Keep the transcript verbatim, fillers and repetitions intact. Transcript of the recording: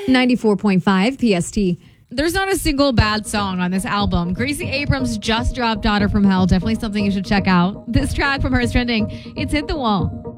ninety-four point five P S T. There's not a single bad song on this album. Gracie Abrams just dropped Daughter from Hell. Definitely something you should check out. This track from her is trending. It's Hit the Wall.